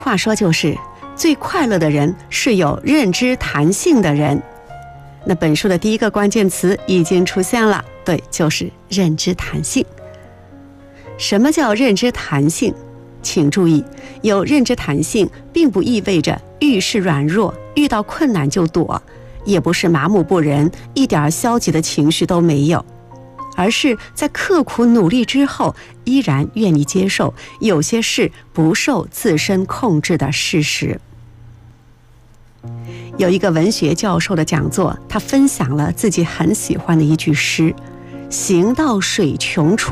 话说就是最快乐的人是有认知弹性的人。那本书的第一个关键词已经出现了，对，就是认知弹性。什么叫认知弹性？请注意，有认知弹性并不意味着遇事软弱，遇到困难就躲，也不是麻木不仁，一点消极的情绪都没有，而是在刻苦努力之后，依然愿意接受有些事不受自身控制的事实。有一个文学教授的讲座，他分享了自己很喜欢的一句诗：行到水穷处